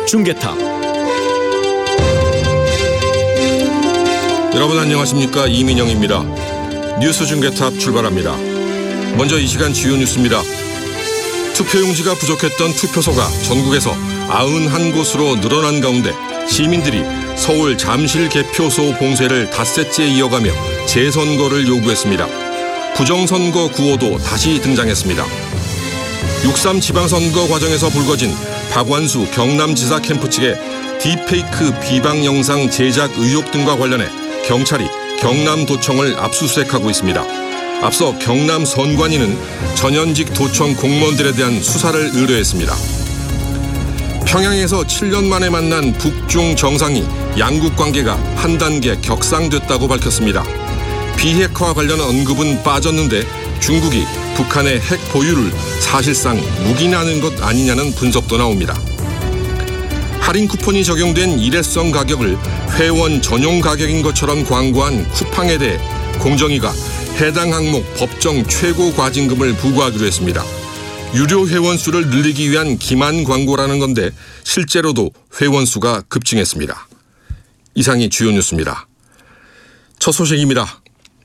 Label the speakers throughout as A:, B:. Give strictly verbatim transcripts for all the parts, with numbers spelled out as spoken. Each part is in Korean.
A: 중계탑.
B: 여러분 안녕하십니까? 이민영입니다. 뉴스 중계탑 출발합니다. 먼저 이 시간 주요 뉴스입니다. 투표용지가 부족했던 투표소가 전국에서 구십일 곳으로 늘어난 가운데 시민들이 서울 잠실 개표소 봉쇄를 닷새째 이어가며 재선거를 요구했습니다. 부정선거 구호도 다시 등장했습니다. 육삼 지방선거 과정에서 불거진 박완수 경남지사 캠프 측의 딥페이크 비방 영상 제작 의혹 등과 관련해 경찰이 경남도청을 압수수색하고 있습니다. 앞서 경남 선관위는 전현직 도청 공무원들에 대한 수사를 의뢰했습니다. 평양에서 칠 년 만에 만난 북중 정상이 양국 관계가 한 단계 격상됐다고 밝혔습니다. 비핵화 관련 언급은 빠졌는데 중국이 북한의 핵 보유를 사실상 묵인하는 것 아니냐는 분석도 나옵니다. 할인 쿠폰이 적용된 일회성 가격을 회원 전용 가격인 것처럼 광고한 쿠팡에 대해 공정위가 해당 항목 법정 최고 과징금을 부과하기로 했습니다. 유료 회원 수를 늘리기 위한 기만 광고라는 건데 실제로도 회원 수가 급증했습니다. 이상이 주요 뉴스입니다. 첫 소식입니다.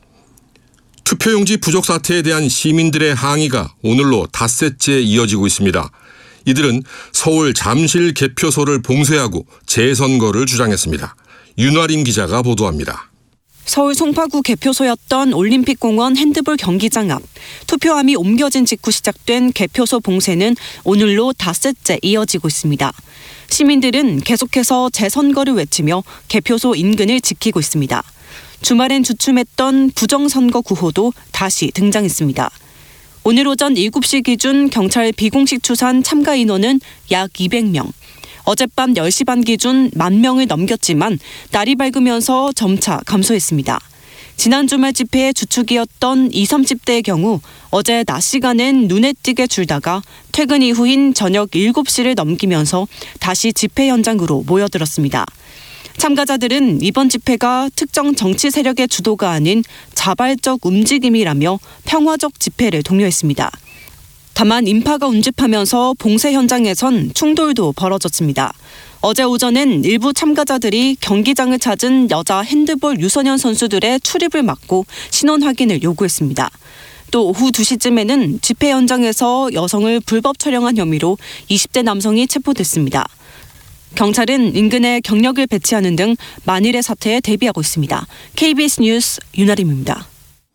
B: 투표용지 부족 사태에 대한 시민들의 항의가 오늘로 닷새째 이어지고 있습니다. 이들은 서울 잠실 개표소를 봉쇄하고 재선거를 주장했습니다. 윤아림 기자가 보도합니다.
C: 서울 송파구 개표소였던 올림픽공원 핸드볼 경기장 앞 투표함이 옮겨진 직후 시작된 개표소 봉쇄는 오늘로 닷새째 이어지고 있습니다. 시민들은 계속해서 재선거를 외치며 개표소 인근을 지키고 있습니다. 주말엔 주춤했던 부정선거 구호도 다시 등장했습니다. 오늘 오전 일곱 시 기준 경찰 비공식 추산 참가 인원은 약 이백 명. 어젯밤 열 시 반 기준 만 명을 넘겼지만 날이 밝으면서 점차 감소했습니다. 지난 주말 집회의 주축이었던 이십, 삼십 대의 경우 어제 낮 시간엔 눈에 띄게 줄다가 퇴근 이후인 저녁 일곱 시를 넘기면서 다시 집회 현장으로 모여들었습니다. 참가자들은 이번 집회가 특정 정치 세력의 주도가 아닌 자발적 움직임이라며 평화적 집회를 독려했습니다. 다만 인파가 운집하면서 봉쇄 현장에선 충돌도 벌어졌습니다. 어제 오전엔 일부 참가자들이 경기장을 찾은 여자 핸드볼 유소년 선수들의 출입을 막고 신원 확인을 요구했습니다. 또 오후 두 시쯤에는 집회 현장에서 여성을 불법 촬영한 혐의로 이십 대 남성이 체포됐습니다. 경찰은 인근에 경력을 배치하는 등 만일의 사태에 대비하고 있습니다. 케이비에스 뉴스 윤아림입니다.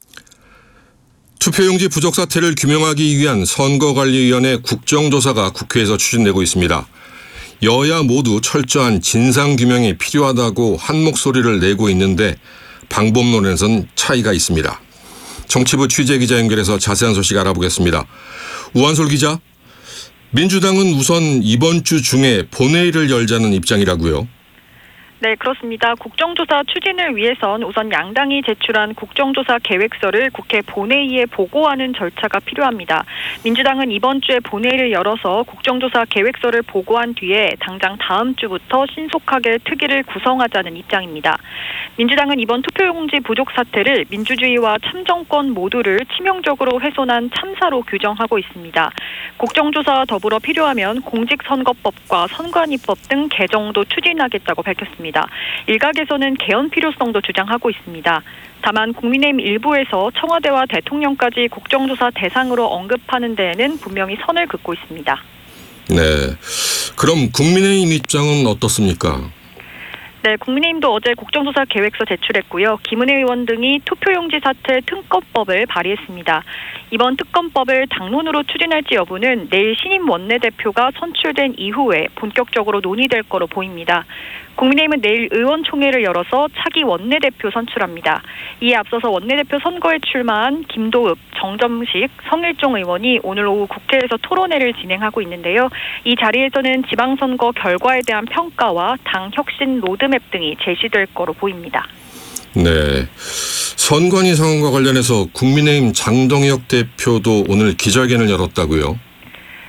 B: 투표용지 부족 사태를 규명하기 위한 선거관리위원회 국정조사가 국회에서 추진되고 있습니다. 여야 모두 철저한 진상규명이 필요하다고 한 목소리를 내고 있는데 방법론에선 차이가 있습니다. 정치부 취재기자 연결해서 자세한 소식 알아보겠습니다. 우한솔 기자, 민주당은 우선 이번 주 중에 본회의를 열자는 입장이라고요?
D: 네, 그렇습니다. 국정조사 추진을 위해선 우선 양당이 제출한 국정조사 계획서를 국회 본회의에 보고하는 절차가 필요합니다. 민주당은 이번 주에 본회의를 열어서 국정조사 계획서를 보고한 뒤에 당장 다음 주부터 신속하게 특위를 구성하자는 입장입니다. 민주당은 이번 투표용지 부족 사태를 민주주의와 참정권 모두를 치명적으로 훼손한 참사로 규정하고 있습니다. 국정조사와 더불어 필요하면 공직선거법과 선관위법 등 개정도 추진하겠다고 밝혔습니다. 일각에서는 개헌 필요성도 주장하고 있습니다. 다만 국민의힘 일부에서 청와대와 대통령까지 국정조사 대상으로 언급하는 데에는 분명히 선을 긋고 있습니다.
B: 네, 그럼 국민의힘 입장은 어떻습니까?
D: 네, 국민의힘도 어제 국정조사 계획서 제출했고요. 김은혜 의원 등이 투표용지 사태 특검법을 발의했습니다. 이번 특검법을 당론으로 추진할지 여부는 내일 신임 원내대표가 선출된 이후에 본격적으로 논의될 거로 보입니다. 국민의힘은 내일 의원총회를 열어서 차기 원내대표 선출합니다. 이에 앞서서 원내대표 선거에 출마한 김도읍, 정점식, 성일종 의원이 오늘 오후 국회에서 토론회를 진행하고 있는데요. 이 자리에서는 지방선거 결과에 대한 평가와 당 혁신 로드맵 등이 제시될 거로 보입니다.
B: 네, 선관위 상황과 관련해서 국민의힘 장동혁 대표도 오늘 기자회견을 열었다고요?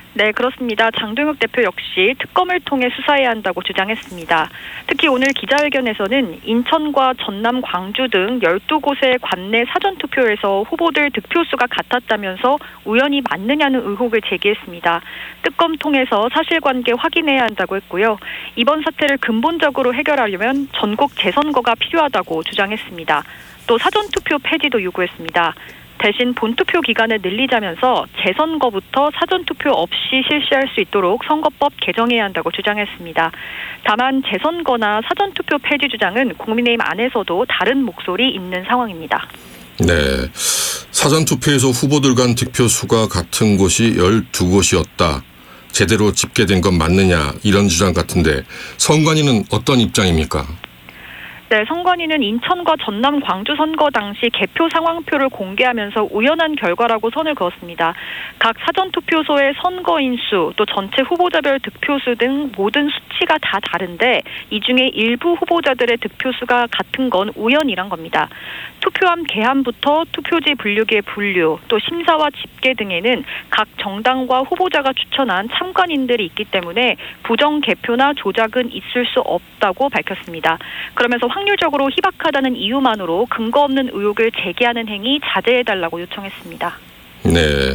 D: 네, 그렇습니다. 장동혁 대표 역시 특검을 통해 수사해야 한다고 주장했습니다. 특히 오늘 기자회견에서는 인천과 전남, 광주 등 열두 곳의 관내 사전투표에서 후보들 득표수가 같았다면서 우연이 맞느냐는 의혹을 제기했습니다. 특검 통해서 사실관계 확인해야 한다고 했고요. 이번 사태를 근본적으로 해결하려면 전국 재선거가 필요하다고 주장했습니다. 또 사전투표 폐지도 요구했습니다. 대신 본투표 기간을 늘리자면서 재선거부터 사전투표 없이 실시할 수 있도록 선거법 개정해야 한다고 주장했습니다. 다만 재선거나 사전투표 폐지 주장은 국민의힘 안에서도 다른 목소리 있는 상황입니다.
B: 네, 사전투표에서 후보들 간 득표수가 같은 곳이 열두 곳이었다. 제대로 집계된 건 맞느냐 이런 주장 같은데 선관위는 어떤 입장입니까?
D: 네, 선관위는 인천과 전남, 광주 선거 당시 개표 상황표를 공개하면서 우연한 결과라고 선을 그었습니다. 각 사전투표소의 선거인 수, 또 전체 후보자별 득표수 등 모든 수치가 다 다른데 이 중에 일부 후보자들의 득표수가 같은 건 우연이란 겁니다. 투표함 개함부터 투표지 분류기의 분류, 또 심사와 집계 등에는 각 정당과 후보자가 추천한 참관인들이 있기 때문에 부정 개표나 조작은 있을 수 없다고 밝혔습니다. 그러면서 확률적으로 희박하다는 이유만으로 근거 없는 의혹을 제기하는 행위 자제해달라고 요청했습니다.
B: 네,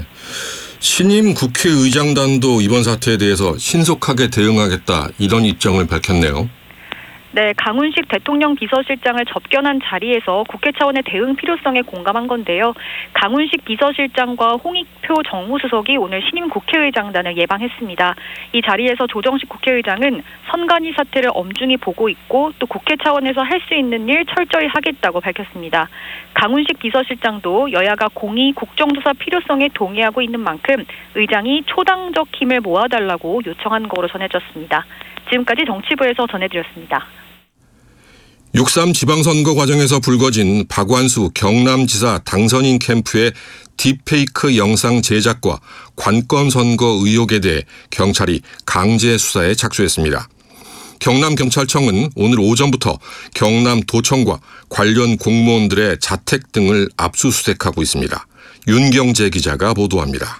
B: 신임 국회의장단도 이번 사태에 대해서 신속하게 대응하겠다 이런 입장을 밝혔네요.
D: 네, 강훈식 대통령 비서실장을 접견한 자리에서 국회 차원의 대응 필요성에 공감한 건데요. 강훈식 비서실장과 홍익표 정무수석이 오늘 신임 국회의장단을 예방했습니다. 이 자리에서 조정식 국회의장은 선관위 사태를 엄중히 보고 있고 또 국회 차원에서 할 수 있는 일 철저히 하겠다고 밝혔습니다. 강훈식 비서실장도 여야가 공의 국정조사 필요성에 동의하고 있는 만큼 의장이 초당적 힘을 모아달라고 요청한 거로 전해졌습니다. 지금까지 정치부에서 전해드렸습니다.
B: 육삼 지방선거 과정에서 불거진 박완수 경남지사 당선인 캠프의 딥페이크 영상 제작과 관건선거 의혹에 대해 경찰이 강제 수사에 착수했습니다. 경남경찰청은 오늘 오전부터 경남도청과 관련 공무원들의 자택 등을 압수수색하고 있습니다. 윤경재 기자가 보도합니다.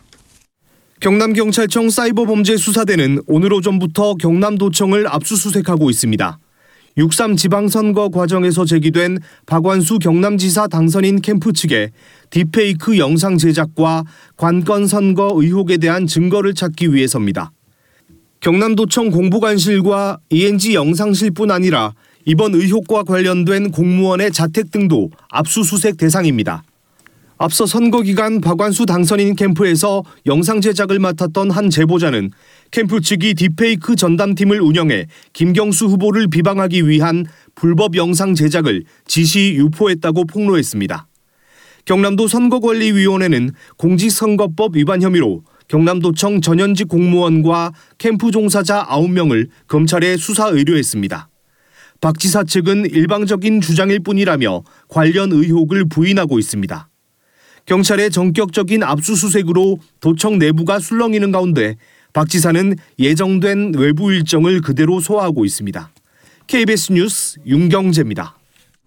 A: 경남경찰청 사이버범죄수사대는 오늘 오전부터 경남도청을 압수수색하고 있습니다. 육삼 지방선거 과정에서 제기된 박완수 경남지사 당선인 캠프 측의 딥페이크 영상 제작과 관건선거 의혹에 대한 증거를 찾기 위해서입니다. 경남도청 공보관실과 이엔지 영상실뿐 아니라 이번 의혹과 관련된 공무원의 자택 등도 압수수색 대상입니다. 앞서 선거 기간 박완수 당선인 캠프에서 영상 제작을 맡았던 한 제보자는 캠프 측이 딥페이크 전담팀을 운영해 김경수 후보를 비방하기 위한 불법 영상 제작을 지시 유포했다고 폭로했습니다. 경남도 선거관리위원회는 공직선거법 위반 혐의로 경남도청 전현직 공무원과 캠프 종사자 아홉 명을 검찰에 수사 의뢰했습니다. 박 지사 측은 일방적인 주장일 뿐이라며 관련 의혹을 부인하고 있습니다. 경찰의 전격적인 압수수색으로 도청 내부가 술렁이는 가운데 박 지사는 예정된 외부 일정을 그대로 소화하고 있습니다. 케이비에스 뉴스 윤경재입니다.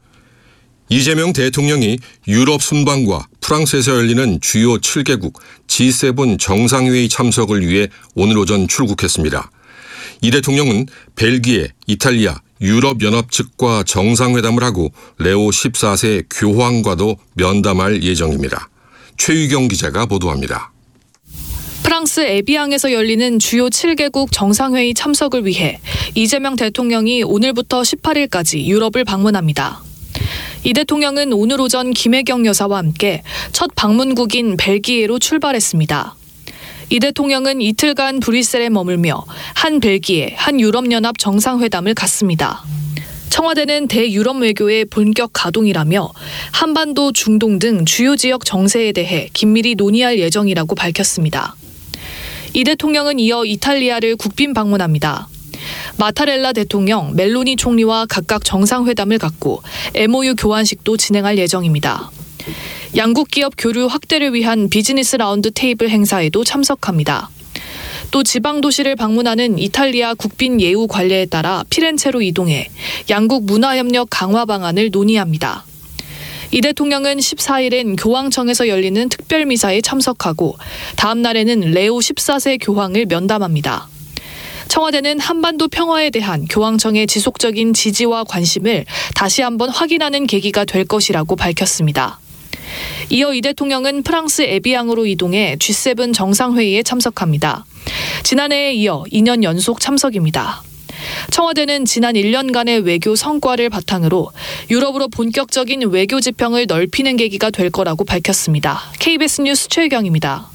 B: 이재명 대통령이 유럽 순방과 프랑스에서 열리는 주요 칠 개국 지 세븐 정상회의 참석을 위해 오늘 오전 출국했습니다. 이 대통령은 벨기에, 이탈리아, 유럽연합 측과 정상회담을 하고 레오 십사 세 교황과도 면담할 예정입니다. 최유경 기자가 보도합니다.
E: 프랑스 에비앙에서 열리는 주요 칠 개국 정상회의 참석을 위해 이재명 대통령이 오늘부터 십팔 일까지 유럽을 방문합니다. 이 대통령은 오늘 오전 김혜경 여사와 함께 첫 방문국인 벨기에로 출발했습니다. 이 대통령은 이틀간 브뤼셀에 머물며 한 벨기에, 한 유럽연합 정상회담을 갖습니다. 청와대는 대유럽 외교의 본격 가동이라며 한반도, 중동 등 주요 지역 정세에 대해 긴밀히 논의할 예정이라고 밝혔습니다. 이 대통령은 이어 이탈리아를 국빈 방문합니다. 마타렐라 대통령, 멜로니 총리와 각각 정상회담을 갖고 엠오유 교환식도 진행할 예정입니다. 양국 기업 교류 확대를 위한 비즈니스 라운드 테이블 행사에도 참석합니다. 또 지방 도시를 방문하는 이탈리아 국빈 예우 관례에 따라 피렌체로 이동해 양국 문화협력 강화 방안을 논의합니다. 이 대통령은 십사일엔 교황청에서 열리는 특별미사에 참석하고 다음 날에는 레오 십사 세 교황을 면담합니다. 청와대는 한반도 평화에 대한 교황청의 지속적인 지지와 관심을 다시 한번 확인하는 계기가 될 것이라고 밝혔습니다. 이어 이 대통령은 프랑스 에비앙으로 이동해 지 세븐 정상회의에 참석합니다. 지난해에 이어 이 년 연속 참석입니다. 청와대는 지난 일 년간의 외교 성과를 바탕으로 유럽으로 본격적인 외교 지평을 넓히는 계기가 될 거라고 밝혔습니다. 케이비에스 뉴스 최혜경입니다.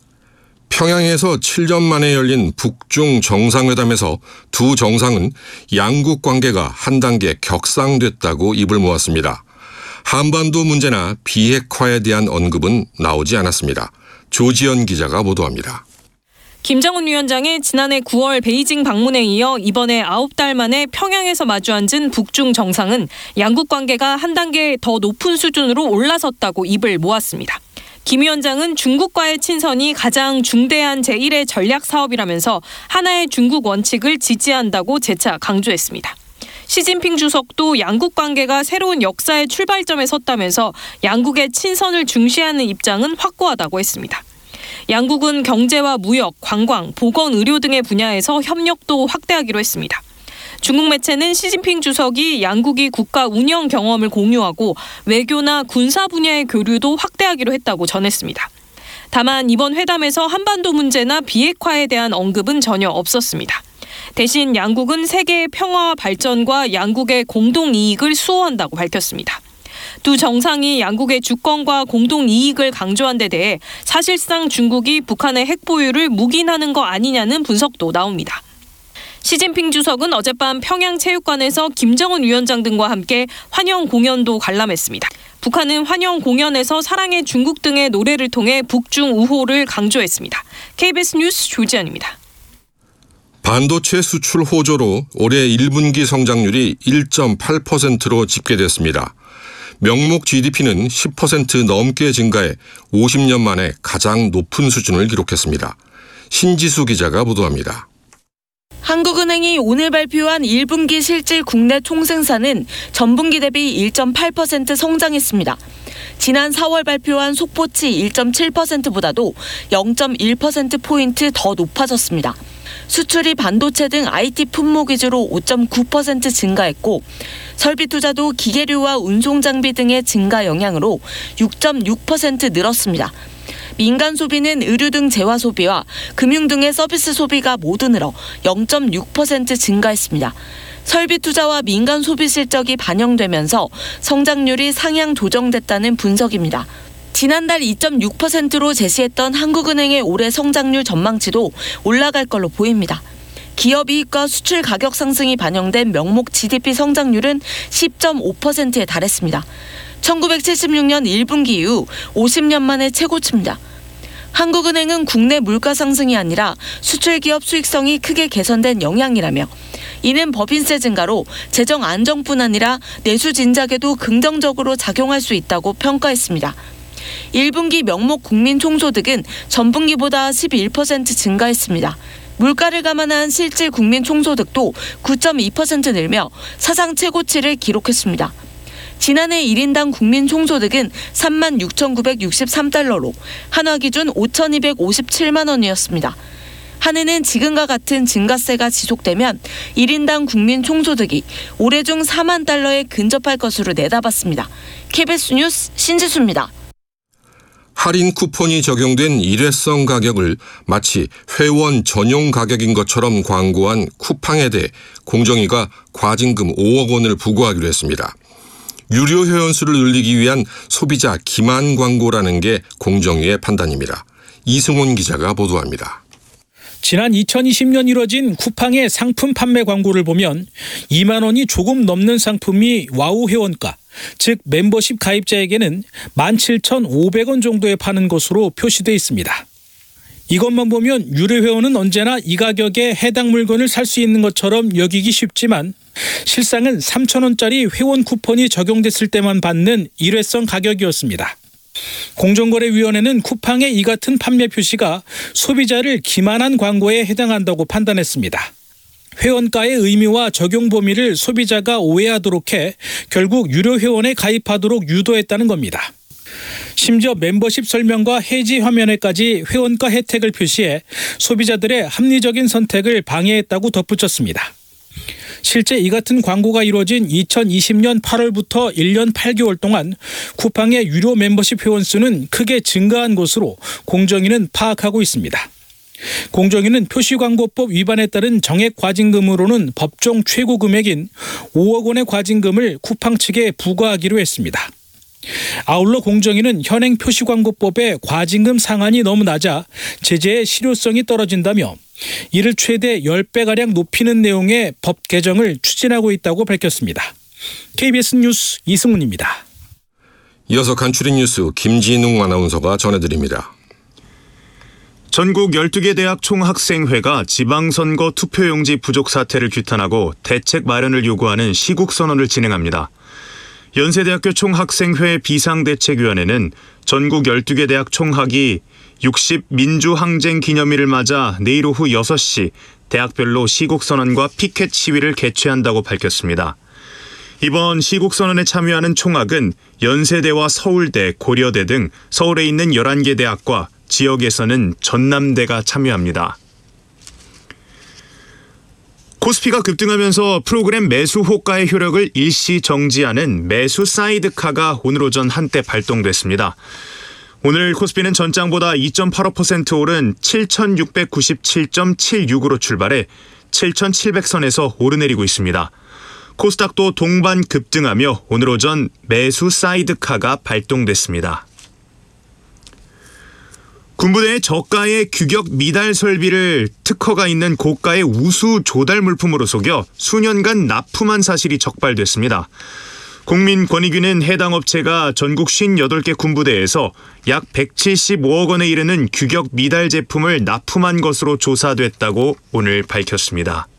B: 평양에서 칠 년 만에 열린 북중 정상회담에서 두 정상은 양국 관계가 한 단계 격상됐다고 입을 모았습니다. 한반도 문제나 비핵화에 대한 언급은 나오지 않았습니다. 조지연 기자가 보도합니다.
F: 김정은 위원장의 지난해 구월 베이징 방문에 이어 이번에 아홉 달 만에 평양에서 마주 앉은 북중 정상은 양국 관계가 한 단계 더 높은 수준으로 올라섰다고 입을 모았습니다. 김 위원장은 중국과의 친선이 가장 중대한 제일의 전략 사업이라면서 하나의 중국 원칙을 지지한다고 재차 강조했습니다. 시진핑 주석도 양국 관계가 새로운 역사의 출발점에 섰다면서 양국의 친선을 중시하는 입장은 확고하다고 했습니다. 양국은 경제와 무역, 관광, 보건, 의료 등의 분야에서 협력도 확대하기로 했습니다. 중국 매체는 시진핑 주석이 양국이 국가 운영 경험을 공유하고 외교나 군사 분야의 교류도 확대하기로 했다고 전했습니다. 다만 이번 회담에서 한반도 문제나 비핵화에 대한 언급은 전혀 없었습니다. 대신 양국은 세계의 평화와 발전과 양국의 공동 이익을 수호한다고 밝혔습니다. 두 정상이 양국의 주권과 공동 이익을 강조한 데 대해 사실상 중국이 북한의 핵 보유를 묵인하는 거 아니냐는 분석도 나옵니다. 시진핑 주석은 어젯밤 평양체육관에서 김정은 위원장 등과 함께 환영 공연도 관람했습니다. 북한은 환영 공연에서 사랑의 중국 등의 노래를 통해 북중 우호를 강조했습니다. 케이비에스 뉴스 조지연입니다.
B: 반도체 수출 호조로 올해 일 분기 성장률이 일 점 팔 퍼센트로 집계됐습니다. 명목 지디피는 십 퍼센트 넘게 증가해 오십 년 만에 가장 높은 수준을 기록했습니다. 신지수 기자가 보도합니다.
G: 한국은행이 오늘 발표한 일 분기 실질 국내 총생산은 전분기 대비 일 점 팔 퍼센트 성장했습니다. 지난 사월 발표한 속보치 일 점 칠 퍼센트보다도 영 점 일 퍼센트포인트 더 높아졌습니다. 수출이 반도체 등 아이티 품목 위주로 오 점 구 퍼센트 증가했고 설비 투자도 기계류와 운송 장비 등의 증가 영향으로 육 점 육 퍼센트 늘었습니다. 민간 소비는 의류 등 재화 소비와 금융 등의 서비스 소비가 모두 늘어 영 점 육 퍼센트 증가했습니다. 설비 투자와 민간 소비 실적이 반영되면서 성장률이 상향 조정됐다는 분석입니다. 지난달 이 점 육 퍼센트로 제시했던 한국은행의 올해 성장률 전망치도 올라갈 걸로 보입니다. 기업 이익과 수출 가격 상승이 반영된 명목 지디피 성장률은 십 점 오 퍼센트에 달했습니다. 천구백칠십육 년 일 분기 이후 오십 년 만에 최고치입니다. 한국은행은 국내 물가 상승이 아니라 수출 기업 수익성이 크게 개선된 영향이라며 이는 법인세 증가로 재정 안정뿐 아니라 내수 진작에도 긍정적으로 작용할 수 있다고 평가했습니다. 일 분기 명목 국민 총소득은 전분기보다 십일 퍼센트 증가했습니다. 물가를 감안한 실질 국민 총소득도 구 점 이 퍼센트 늘며 사상 최고치를 기록했습니다. 지난해 일 인당 국민 총소득은 삼만 육천구백육십삼 달러로 한화 기준 오천이백오십칠만 원이었습니다. 한해는 지금과 같은 증가세가 지속되면 일 인당 국민 총소득이 올해 중 사만 달러에 근접할 것으로 내다봤습니다. 케이비에스 뉴스 신지수입니다.
B: 할인 쿠폰이 적용된 일회성 가격을 마치 회원 전용 가격인 것처럼 광고한 쿠팡에 대해 공정위가 과징금 오억 원을 부과하기로 했습니다. 유료 회원수를 늘리기 위한 소비자 기만 광고라는 게 공정위의 판단입니다. 이승훈 기자가 보도합니다.
H: 지난 이천이십 년 이뤄진 쿠팡의 상품 판매 광고를 보면 이만 원이 조금 넘는 상품이 와우 회원가, 즉 멤버십 가입자에게는 만 칠천오백 원 정도에 파는 것으로 표시돼 있습니다. 이것만 보면 유료 회원은 언제나 이 가격에 해당 물건을 살 수 있는 것처럼 여기기 쉽지만 실상은 삼천 원짜리 회원 쿠폰이 적용됐을 때만 받는 일회성 가격이었습니다. 공정거래위원회는 쿠팡의 이 같은 판매 표시가 소비자를 기만한 광고에 해당한다고 판단했습니다. 회원가의 의미와 적용 범위를 소비자가 오해하도록 해 결국 유료 회원에 가입하도록 유도했다는 겁니다. 심지어 멤버십 설명과 해지 화면에까지 회원가 혜택을 표시해 소비자들의 합리적인 선택을 방해했다고 덧붙였습니다. 실제 이 같은 광고가 이루어진 이천이십 년 팔월부터 일 년 팔 개월 동안 쿠팡의 유료 멤버십 회원 수는 크게 증가한 것으로 공정위는 파악하고 있습니다. 공정위는 표시광고법 위반에 따른 정액 과징금으로는 법정 최고 금액인 오억 원의 과징금을 쿠팡 측에 부과하기로 했습니다. 아울러 공정위는 현행 표시광고법의 과징금 상한이 너무 낮아 제재의 실효성이 떨어진다며 이를 최대 십 배가량 높이는 내용의 법 개정을 추진하고 있다고 밝혔습니다. 케이비에스 뉴스 이승훈입니다.
B: 이어서 간추린 뉴스 김진웅 아나운서가 전해드립니다.
I: 전국 열두 개 대학 총학생회가 지방선거 투표용지 부족 사태를 규탄하고 대책 마련을 요구하는 시국선언을 진행합니다. 연세대학교 총학생회 비상대책위원회는 전국 열두 개 대학 총학이 육십 민주항쟁 기념일을 맞아 내일 오후 여섯 시 대학별로 시국선언과 피켓 시위를 개최한다고 밝혔습니다. 이번 시국선언에 참여하는 총학은 연세대와 서울대, 고려대 등 서울에 있는 열한 개 대학과 지역에서는 전남대가 참여합니다. 코스피가 급등하면서 프로그램 매수 호가의 효력을 일시 정지하는 매수 사이드카가 오늘 오전 한때 발동됐습니다. 오늘 코스피는 전장보다 이 점 팔오 퍼센트 오른 칠천육백구십칠 점 칠육으로 출발해 칠천칠백 선에서 오르내리고 있습니다. 코스닥도 동반 급등하며 오늘 오전 매수 사이드카가 발동됐습니다. 군부대의 저가의 규격 미달 설비를 특허가 있는 고가의 우수 조달 물품으로 속여 수년간 납품한 사실이 적발됐습니다. 국민권익위는 해당 업체가 전국 오십팔 개 군부대에서 약 백칠십오억 원에 이르는 규격 미달 제품을 납품한 것으로 조사됐다고 오늘 밝혔습니다.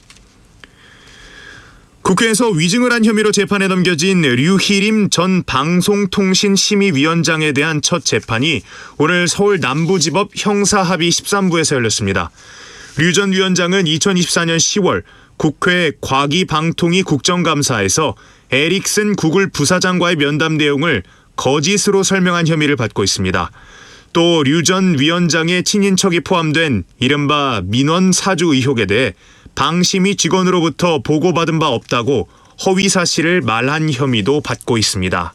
I: 국회에서 위증을 한 혐의로 재판에 넘겨진 류희림 전 방송통신심의위원장에 대한 첫 재판이 오늘 서울 남부지법 형사합의 십삼 부에서 열렸습니다. 류 전 위원장은 이천이십사 년 시월 국회 과기방통위 국정감사에서 에릭슨 구글 부사장과의 면담 내용을 거짓으로 설명한 혐의를 받고 있습니다. 또 류 전 위원장의 친인척이 포함된 이른바 민원 사주 의혹에 대해 방심위 직원으로부터 보고받은 바 없다고 허위 사실을 말한 혐의도 받고 있습니다.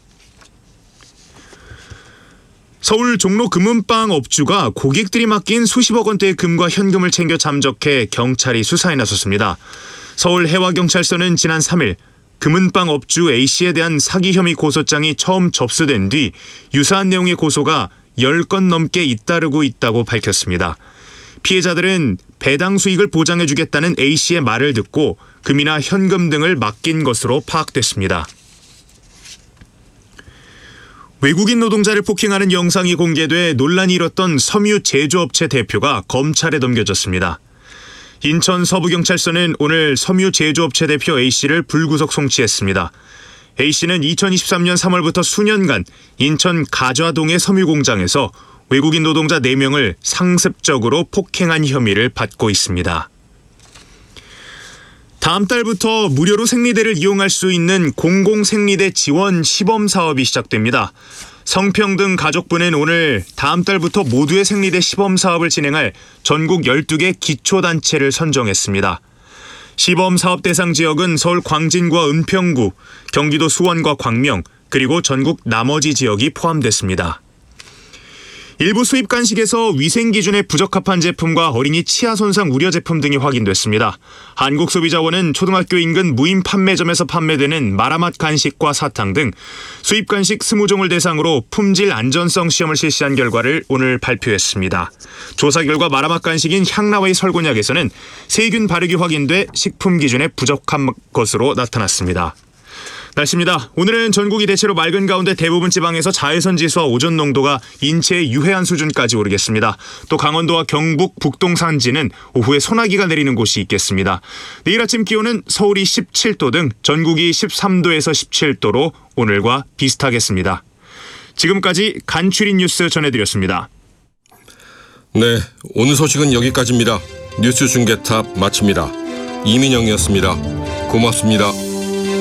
I: 서울 종로 금은방 업주가 고객들이 맡긴 수십억 원대의 금과 현금을 챙겨 잠적해 경찰이 수사에 나섰습니다. 서울 해와경찰서는 지난 삼 일 금은방 업주 A씨에 대한 사기 혐의 고소장이 처음 접수된 뒤 유사한 내용의 고소가 열 건 넘게 잇따르고 있다고 밝혔습니다. 피해자들은 배당 수익을 보장해주겠다는 A씨의 말을 듣고 금이나 현금 등을 맡긴 것으로 파악됐습니다. 외국인 노동자를 폭행하는 영상이 공개돼 논란이 일었던 섬유 제조업체 대표가 검찰에 넘겨졌습니다. 인천 서부경찰서는 오늘 섬유 제조업체 대표 A씨를 불구속 송치했습니다. A씨는 이천이십삼 년 삼월부터 수년간 인천 가좌동의 섬유 공장에서 외국인 노동자 네 명을 상습적으로 폭행한 혐의를 받고 있습니다. 다음 달부터 무료로 생리대를 이용할 수 있는 공공생리대 지원 시범 사업이 시작됩니다. 성평등 가족부는 오늘 다음 달부터 모두의 생리대 시범 사업을 진행할 전국 열두 개 기초단체를 선정했습니다. 시범 사업 대상 지역은 서울 광진구와 은평구, 경기도 수원과 광명, 그리고 전국 나머지 지역이 포함됐습니다. 일부 수입 간식에서 위생 기준에 부적합한 제품과 어린이 치아 손상 우려 제품 등이 확인됐습니다. 한국소비자원은 초등학교 인근 무인 판매점에서 판매되는 마라맛 간식과 사탕 등 수입 간식 이십 종을 대상으로 품질 안전성 시험을 실시한 결과를 오늘 발표했습니다. 조사 결과 마라맛 간식인 향나와의 설곤약에서는 세균 발육이 확인돼 식품 기준에 부적한 것으로 나타났습니다. 날씨입니다. 오늘은 전국이 대체로 맑은 가운데 대부분 지방에서 자외선 지수와 오존 농도가 인체에 유해한 수준까지 오르겠습니다. 또 강원도와 경북 북동 산지는 오후에 소나기가 내리는 곳이 있겠습니다. 내일 아침 기온은 서울이 십칠 도 등 전국이 십삼 도에서 십칠 도로 오늘과 비슷하겠습니다. 지금까지 간추린 뉴스 전해드렸습니다.
B: 네, 오늘 소식은 여기까지입니다. 뉴스 중계탑 마칩니다. 이민영이었습니다. 고맙습니다.